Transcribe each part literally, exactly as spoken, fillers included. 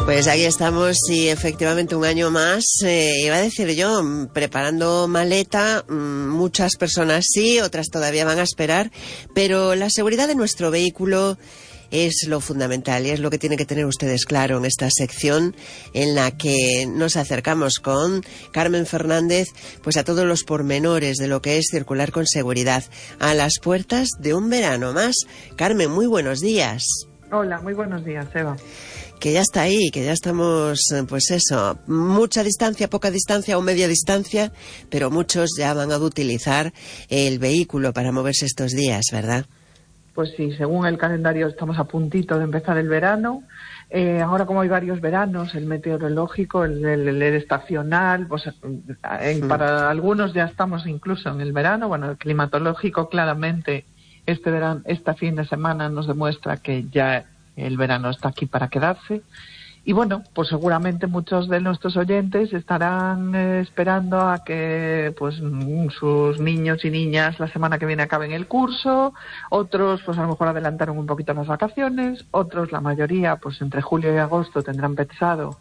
Pues aquí estamos y efectivamente un año más, eh, iba a decir yo, preparando maleta, muchas personas sí, otras todavía van a esperar, pero la seguridad de nuestro vehículo es lo fundamental y es lo que tienen que tener ustedes claro en esta sección en la que nos acercamos con Carmen Fernández pues a todos los pormenores de lo que es circular con seguridad a las puertas de un verano más. Carmen, muy buenos días. Hola, muy buenos días, Eva. Que ya está ahí, que ya estamos, pues eso, mucha distancia, poca distancia o media distancia, pero muchos ya van a utilizar el vehículo para moverse estos días, ¿verdad? Pues sí, según el calendario estamos a puntito de empezar el verano. Eh, ahora como hay varios veranos, el meteorológico, el, el, el estacional, pues eh, Mm. para algunos ya estamos incluso en el verano. Bueno, el climatológico claramente este verano, este fin de semana nos demuestra que ya el verano está aquí para quedarse. Y bueno, pues seguramente muchos de nuestros oyentes estarán eh, esperando a que pues mm, sus niños y niñas la semana que viene acaben el curso, otros pues a lo mejor adelantaron un poquito las vacaciones, otros, la mayoría, pues entre julio y agosto tendrán pensado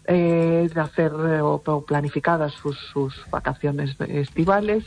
eh, de hacer eh, o, o planificadas sus, sus vacaciones estivales.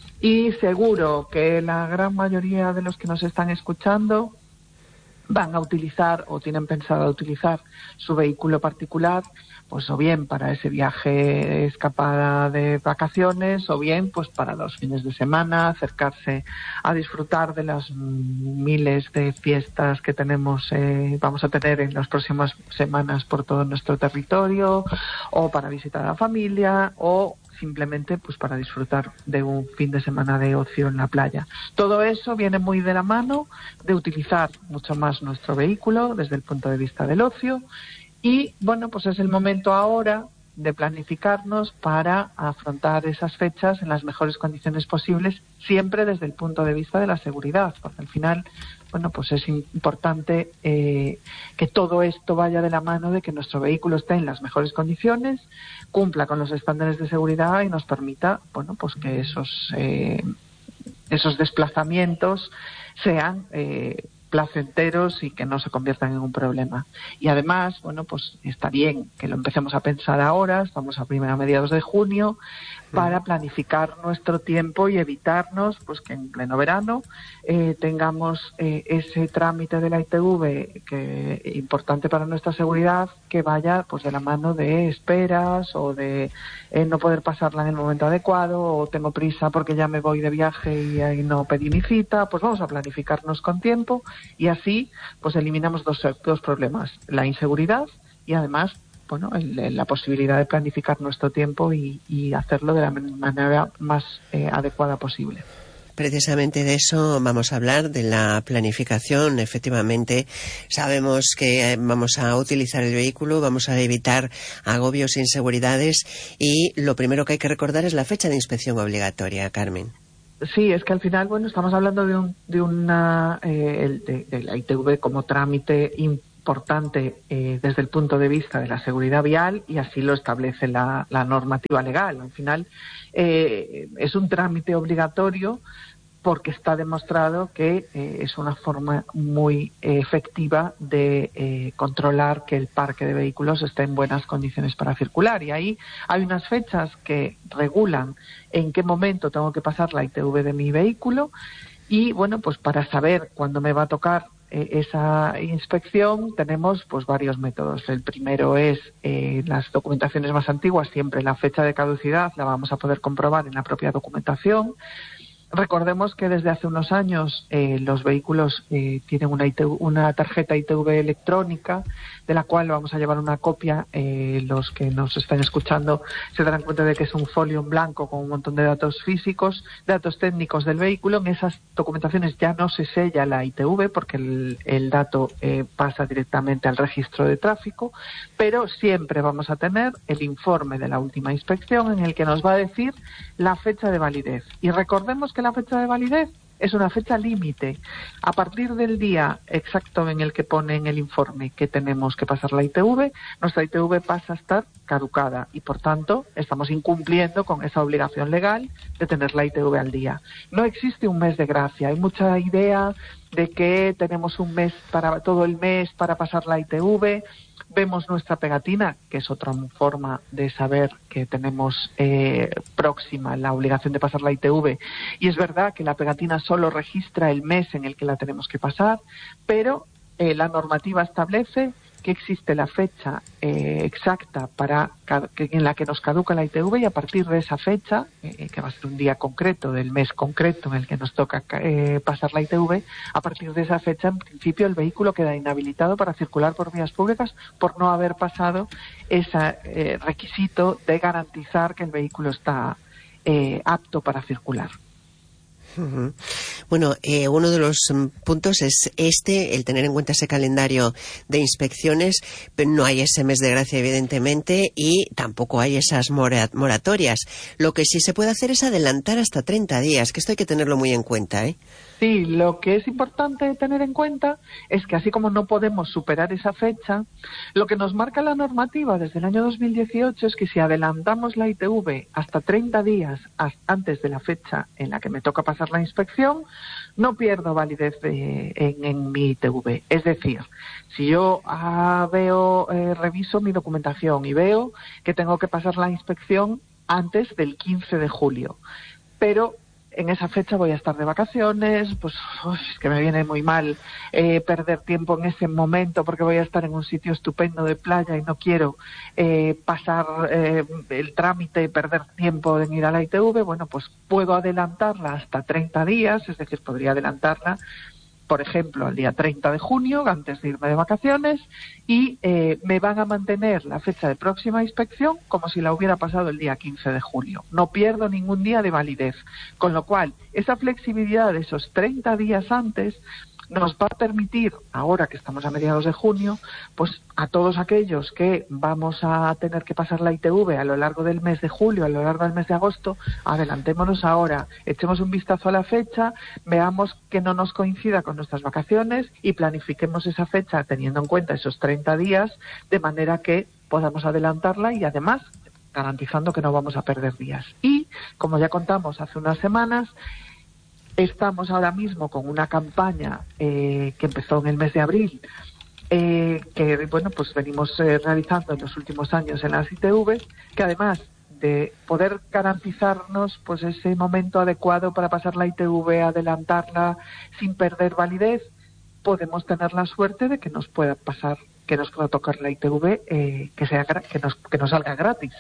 Y seguro que la gran mayoría de los que nos están escuchando van a utilizar o tienen pensado utilizar su vehículo particular, pues o bien para ese viaje escapada de vacaciones, o bien pues para los fines de semana, acercarse a disfrutar de las miles de fiestas que tenemos, eh, vamos a tener en las próximas semanas por todo nuestro territorio, o para visitar a la familia, o simplemente pues para disfrutar de un fin de semana de ocio en la playa. Todo eso viene muy de la mano de utilizar mucho más nuestro vehículo desde el punto de vista del ocio y, bueno, pues es el momento ahora de planificarnos para afrontar esas fechas en las mejores condiciones posibles, siempre desde el punto de vista de la seguridad, porque al final, bueno, pues es importante eh, que todo esto vaya de la mano de que nuestro vehículo esté en las mejores condiciones, cumpla con los estándares de seguridad y nos permita, bueno, pues que esos eh, esos desplazamientos sean eh, placenteros y que no se conviertan en un problema. Y además, bueno, pues está bien que lo empecemos a pensar ahora, estamos a primera a mediados de junio, para planificar nuestro tiempo y evitarnos pues que en pleno verano eh, tengamos eh, ese trámite de la I T V que importante para nuestra seguridad, que vaya pues de la mano de esperas o de eh, no poder pasarla en el momento adecuado, o tengo prisa porque ya me voy de viaje y ahí no pedí mi cita. Pues vamos a planificarnos con tiempo y así pues eliminamos dos, dos problemas: la inseguridad y además bueno, el, el, la posibilidad de planificar nuestro tiempo y, y hacerlo de la manera más eh, adecuada posible. Precisamente de eso vamos a hablar, de la planificación. Efectivamente, sabemos que vamos a utilizar el vehículo, vamos a evitar agobios e inseguridades y lo primero que hay que recordar es la fecha de inspección obligatoria, Carmen. Sí, es que al final, bueno, estamos hablando de, un, de una, eh, el, de, de la I T V como trámite importante. importante eh, desde el punto de vista de la seguridad vial, y así lo establece la, la normativa legal. Al final eh, es un trámite obligatorio porque está demostrado que eh, es una forma muy eh, efectiva de eh, controlar que el parque de vehículos esté en buenas condiciones para circular. Y ahí hay unas fechas que regulan en qué momento tengo que pasar la I T V de mi vehículo y, bueno, pues para saber cuándo me va a tocar esa inspección tenemos pues varios métodos. El primero es eh, las documentaciones más antiguas, siempre la fecha de caducidad la vamos a poder comprobar en la propia documentación. Recordemos que desde hace unos años eh, los vehículos eh, tienen una, I T V, una tarjeta I T V electrónica, de la cual vamos a llevar una copia. Eh, los que nos estén escuchando se darán cuenta de que es un folio en blanco con un montón de datos físicos, datos técnicos del vehículo. En esas documentaciones ya no se sella la I T V porque el, el dato eh, pasa directamente al registro de tráfico, pero siempre vamos a tener el informe de la última inspección en el que nos va a decir la fecha de validez. Y recordemos que la fecha de validez es una fecha límite. A partir del día exacto en el que pone en el informe que tenemos que pasar la I T V, nuestra I T V pasa a estar caducada y, por tanto, estamos incumpliendo con esa obligación legal de tener la I T V al día. No existe un mes de gracia. Hay mucha idea de que tenemos un mes para todo el mes para pasar la I T V. Vemos nuestra pegatina, que es otra forma de saber que tenemos eh, próxima la obligación de pasar la I T V. Y es verdad que la pegatina solo registra el mes en el que la tenemos que pasar, pero eh, la normativa establece que existe la fecha eh, exacta para que, en la que nos caduca la I T V, y a partir de esa fecha, eh, que va a ser un día concreto del mes concreto en el que nos toca eh, pasar la I T V, a partir de esa fecha, en principio, el vehículo queda inhabilitado para circular por vías públicas por no haber pasado ese eh, requisito de garantizar que el vehículo está eh, apto para circular. Uh-huh. Bueno, eh, uno de los um, puntos es este, el tener en cuenta ese calendario de inspecciones. Pero no hay ese mes de gracia, evidentemente, y tampoco hay esas mora- moratorias. Lo que sí se puede hacer es adelantar hasta treinta días, que esto hay que tenerlo muy en cuenta, ¿eh? Sí, lo que es importante tener en cuenta es que así como no podemos superar esa fecha, lo que nos marca la normativa desde el año dos mil dieciocho es que si adelantamos la I T V hasta treinta días antes de la fecha en la que me toca pasar la inspección, no pierdo validez de, en, en mi I T V. Es decir, si yo ah, veo, eh, reviso mi documentación y veo que tengo que pasar la inspección antes del quince de julio, pero en esa fecha voy a estar de vacaciones, pues uf, es que me viene muy mal eh, perder tiempo en ese momento porque voy a estar en un sitio estupendo de playa y no quiero eh, pasar eh, el trámite y perder tiempo en ir a la I T V. Bueno, pues puedo adelantarla hasta treinta días, es decir, podría adelantarla, por ejemplo, al día treinta de junio, antes de irme de vacaciones, y eh, me van a mantener la fecha de próxima inspección como si la hubiera pasado el día quince de julio. No pierdo ningún día de validez. Con lo cual, esa flexibilidad de esos treinta días antes nos va a permitir, ahora que estamos a mediados de junio, pues a todos aquellos que vamos a tener que pasar la I T V a lo largo del mes de julio, a lo largo del mes de agosto, adelantémonos ahora, echemos un vistazo a la fecha, veamos que no nos coincida con nuestras vacaciones y planifiquemos esa fecha teniendo en cuenta esos treinta días, de manera que podamos adelantarla y además garantizando que no vamos a perder días. Y, como ya contamos hace unas semanas, estamos ahora mismo con una campaña eh, que empezó en el mes de abril, eh, que bueno, pues venimos eh, realizando en los últimos años en las I T V, que además de poder garantizarnos pues ese momento adecuado para pasar la I T V, adelantarla sin perder validez, podemos tener la suerte de que nos pueda pasar, que nos pueda tocar la I T V, eh, que sea que nos que nos salga gratis.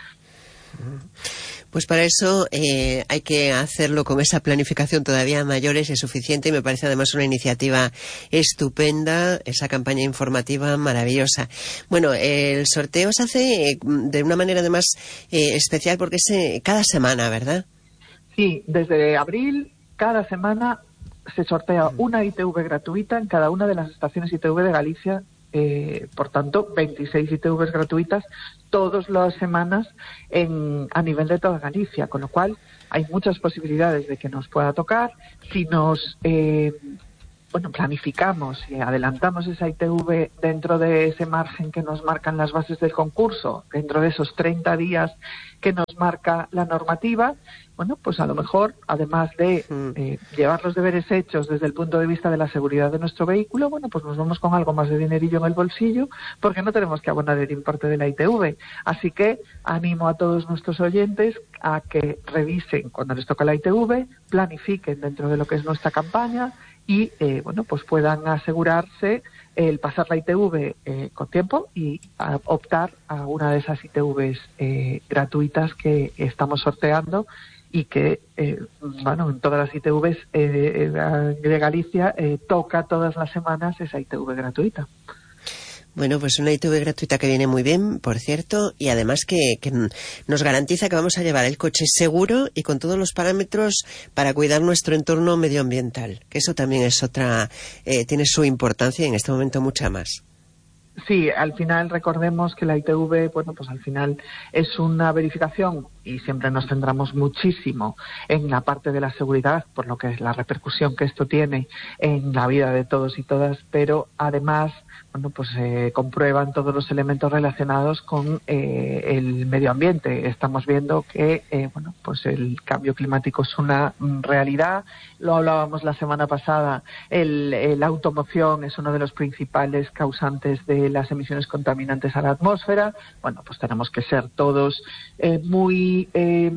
Pues para eso eh, hay que hacerlo con esa planificación todavía mayor, es suficiente, y me parece además una iniciativa estupenda, esa campaña informativa maravillosa. Bueno, el sorteo se hace de una manera además eh, especial porque es eh, cada semana, ¿verdad? Sí, desde abril, cada semana se sortea una I T V gratuita en cada una de las estaciones I T V de Galicia. Eh, por tanto, veintiséis I T Vs gratuitas todas las semanas en, a nivel de toda Galicia, con lo cual hay muchas posibilidades de que nos pueda tocar. Si nos eh, bueno planificamos y adelantamos esa I T V dentro de ese margen que nos marcan las bases del concurso, dentro de esos treinta días que nos marca la normativa, bueno, pues a lo mejor, además de eh, llevar los deberes hechos desde el punto de vista de la seguridad de nuestro vehículo, bueno, pues nos vamos con algo más de dinerillo en el bolsillo, porque no tenemos que abonar el importe de la I T V. Así que animo a todos nuestros oyentes a que revisen cuando les toca la I T V, planifiquen dentro de lo que es nuestra campaña y, eh, bueno, pues puedan asegurarse el pasar la I T V eh, con tiempo y a optar a una de esas I T Vs eh, gratuitas que estamos sorteando y que, eh, bueno, en todas las I T Vs eh, de Galicia eh, toca todas las semanas esa I T V gratuita. Bueno, pues una I T V gratuita que viene muy bien, por cierto, y además que, que nos garantiza que vamos a llevar el coche seguro y con todos los parámetros para cuidar nuestro entorno medioambiental, que eso también es otra, eh, tiene su importancia y en este momento mucha más. Sí, al final recordemos que la I T V, bueno, pues al final es una verificación y siempre nos centramos muchísimo en la parte de la seguridad, por lo que es la repercusión que esto tiene en la vida de todos y todas, pero además, bueno, pues se eh, comprueban todos los elementos relacionados con eh, el medio ambiente. Estamos viendo que, eh, bueno, pues el cambio climático es una mm, realidad. Lo hablábamos la semana pasada. El, el, la automoción es uno de los principales causantes de las emisiones contaminantes a la atmósfera. Bueno, pues tenemos que ser todos eh, muy eh,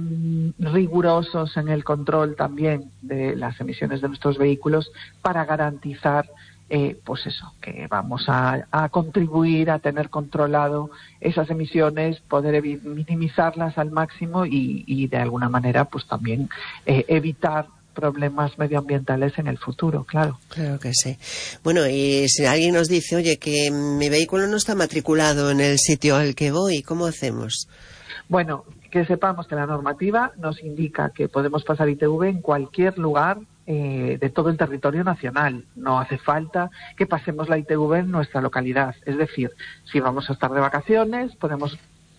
rigurosos en el control también de las emisiones de nuestros vehículos para garantizar Eh, pues eso, que vamos a, a contribuir a tener controlado esas emisiones, poder evi- minimizarlas al máximo y, y de alguna manera pues también eh, evitar problemas medioambientales en el futuro, claro. Claro que sí. Bueno, y si alguien nos dice, oye, que mi vehículo no está matriculado en el sitio al que voy, ¿cómo hacemos? Bueno, que sepamos que la normativa nos indica que podemos pasar I T V en cualquier lugar Eh, de todo el territorio nacional. No hace falta que pasemos la I T V en nuestra localidad. Es decir, si vamos a estar de vacaciones, podemos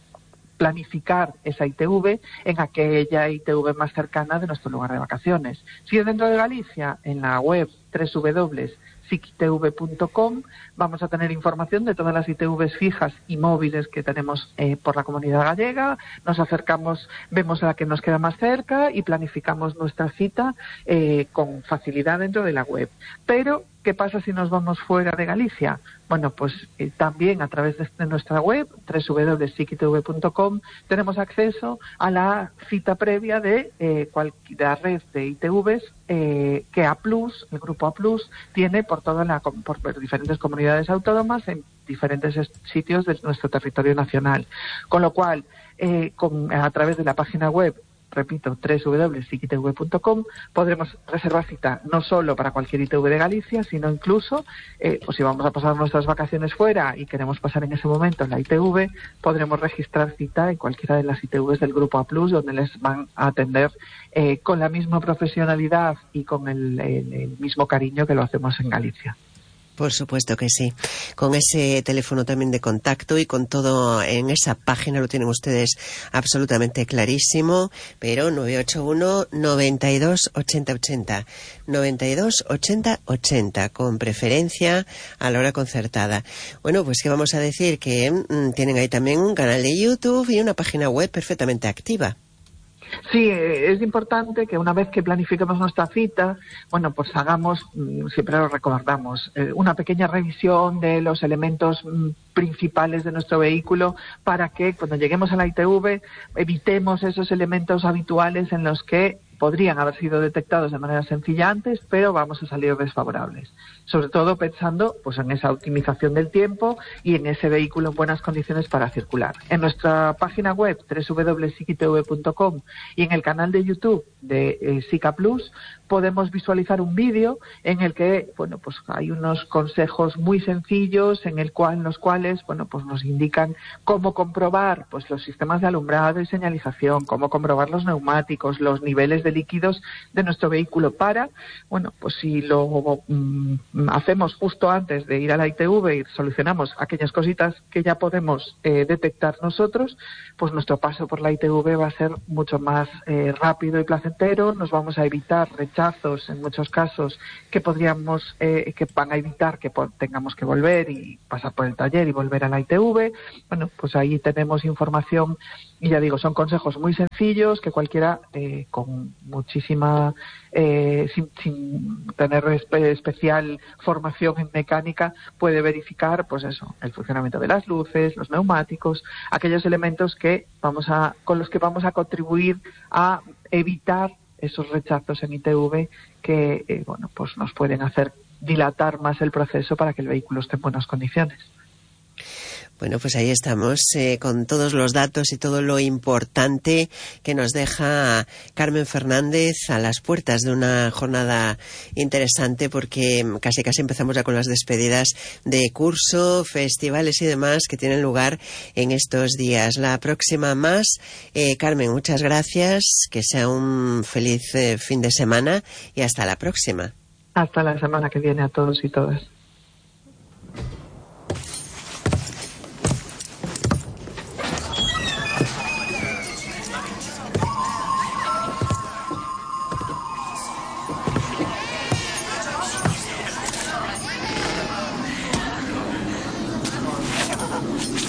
planificar esa I T V en aquella I T V más cercana de nuestro lugar de vacaciones. Si es dentro de Galicia, en la web doble u doble u doble u punto sic i t v punto com vamos a tener información de todas las I T Vs fijas y móviles que tenemos eh, por la comunidad gallega. Nos acercamos, vemos a la que nos queda más cerca y planificamos nuestra cita eh, con facilidad dentro de la web. Pero ¿qué pasa si nos vamos fuera de Galicia? Bueno, pues eh, también a través de, de nuestra web, doble u doble u doble u punto sic i t v punto com, tenemos acceso a la cita previa de eh, cualquier red de I T Vs eh, que A plus, el grupo A plus, tiene por toda la por, por diferentes comunidades autónomas en diferentes sitios de nuestro territorio nacional. Con lo cual, eh, con, a través de la página web, repito, doble u doble u doble u punto sic i t v punto com, podremos reservar cita no solo para cualquier I T V de Galicia, sino incluso, eh, pues si vamos a pasar nuestras vacaciones fuera y queremos pasar en ese momento en la I T V, podremos registrar cita en cualquiera de las I T Vs del Grupo A plus, donde les van a atender eh, con la misma profesionalidad y con el, el, el mismo cariño que lo hacemos en Galicia. Por supuesto que sí. Con ese teléfono también de contacto y con todo en esa página lo tienen ustedes absolutamente clarísimo. Pero nueve ocho uno, noventa y dos, ochenta ochenta. noventa y dos, ochenta ochenta. Con preferencia a la hora concertada. Bueno, pues que vamos a decir que mmm, tienen ahí también un canal de YouTube y una página web perfectamente activa. Sí, es importante que una vez que planifiquemos nuestra cita, bueno, pues hagamos, siempre lo recordamos, eh, una pequeña revisión de los elementos mm, principales de nuestro vehículo para que cuando lleguemos a la I T V evitemos esos elementos habituales en los que podrían haber sido detectados de manera sencilla antes, pero vamos a salir desfavorables. Sobre todo pensando pues en esa optimización del tiempo y en ese vehículo en buenas condiciones para circular. En nuestra página web doble u doble u doble u punto sic i t v punto com y en el canal de YouTube de eh, SIC A plus podemos visualizar un vídeo en el que, bueno, pues hay unos consejos muy sencillos en el cual, en los cuales, bueno, pues nos indican cómo comprobar, pues los sistemas de alumbrado y señalización, cómo comprobar los neumáticos, los niveles de líquidos de nuestro vehículo para, bueno, pues si lo mm, hacemos justo antes de ir a la I T V y solucionamos aquellas cositas que ya podemos eh, detectar nosotros, pues nuestro paso por la I T V va a ser mucho más eh, rápido y placentero. Nos vamos a evitar rechazos en muchos casos que podríamos, eh, que van a evitar que po- tengamos que volver y pasar por el taller y volver a la I T V. Bueno, pues ahí tenemos información y ya digo, son consejos muy sencillos que cualquiera eh, con muchísima, eh, sin, sin tener espe- especial formación en mecánica puede verificar, pues eso, el funcionamiento de las luces, los neumáticos, aquellos elementos que vamos a, con los que vamos a contribuir a evitar esos rechazos en I T V que, eh, bueno, pues nos pueden hacer dilatar más el proceso para que el vehículo esté en buenas condiciones. Bueno, pues ahí estamos eh, con todos los datos y todo lo importante que nos deja Carmen Fernández a las puertas de una jornada interesante, porque casi casi empezamos ya con las despedidas de curso, festivales y demás que tienen lugar en estos días. La próxima más. Eh, Carmen, muchas gracias, que sea un feliz eh, fin de semana y hasta la próxima. Hasta la semana que viene a todos y todas.